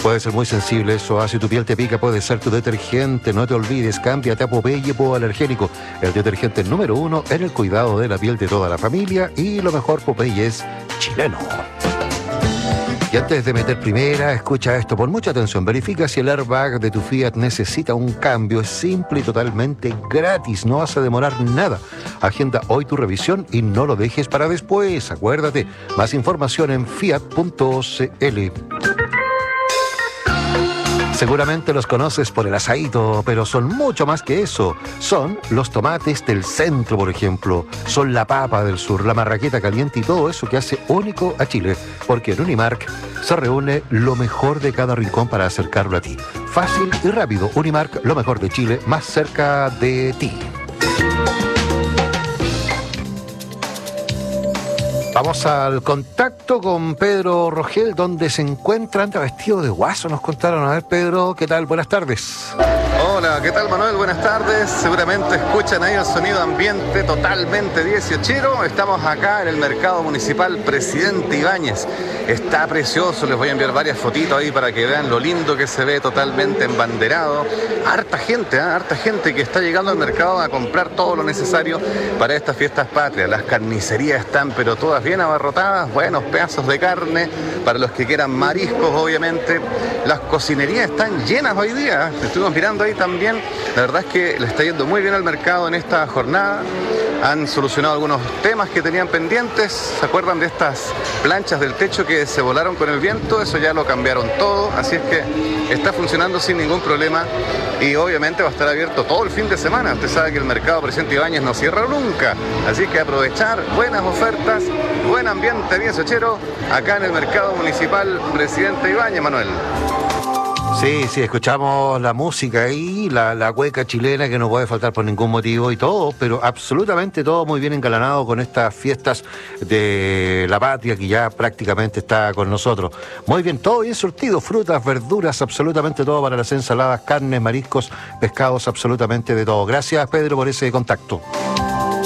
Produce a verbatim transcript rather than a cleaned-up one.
Puede ser muy sensible eso, ah, si tu piel te pica puede ser tu detergente, no te olvides, cámbiate a Popeye hipoalergénico, el detergente número uno en el cuidado de la piel de toda la familia y lo mejor, Popeye es chileno. Y antes de meter primera, escucha esto, pon mucha atención, verifica si el airbag de tu Fiat necesita un cambio, es simple y totalmente gratis, no vas a demorar nada. Agenda hoy tu revisión y no lo dejes para después, acuérdate, más información en fiat punto c l. Seguramente los conoces por el asaíto, pero son mucho más que eso. Son los tomates del centro, por ejemplo. Son la papa del sur, la marraqueta caliente y todo eso que hace único a Chile. Porque en Unimark se reúne lo mejor de cada rincón para acercarlo a ti. Fácil y rápido. Unimark, lo mejor de Chile, más cerca de ti. Vamos al contacto con Pedro Rogel, donde se encuentra, anda vestido de guaso, nos contaron. A ver, Pedro, ¿qué tal? Buenas tardes. Hola, ¿qué tal, Manuel? Buenas tardes. Seguramente escuchan ahí el sonido ambiente totalmente dieciochero. Estamos acá en el Mercado Municipal Presidente Ibáñez. Está precioso, les voy a enviar varias fotitos ahí para que vean lo lindo que se ve, totalmente embanderado. Harta gente, ¿eh? Harta gente que está llegando al mercado a comprar todo lo necesario para estas fiestas patrias. Las carnicerías están, pero todas bien abarrotadas, buenos pedazos de carne, para los que quieran mariscos, obviamente. Las cocinerías están llenas hoy día, estuvimos mirando ahí también. La verdad es que le está yendo muy bien al mercado en esta jornada. Han solucionado algunos temas que tenían pendientes. ¿Se acuerdan de estas planchas del techo que se volaron con el viento? Eso ya lo cambiaron todo, así es que está funcionando sin ningún problema y obviamente va a estar abierto todo el fin de semana. Usted sabe que el mercado Presidente Ibáñez no cierra nunca, así que aprovechar buenas ofertas, buen ambiente dieciochero acá en el Mercado Municipal Presidente Ibáñez, Manuel. Sí, sí, escuchamos la música ahí, la, la cueca chilena que no puede faltar por ningún motivo y todo, pero absolutamente todo muy bien engalanado con estas fiestas de la patria que ya prácticamente está con nosotros. Muy bien, todo bien surtido, frutas, verduras, absolutamente todo para las ensaladas, carnes, mariscos, pescados, absolutamente de todo. Gracias, Pedro, por ese contacto.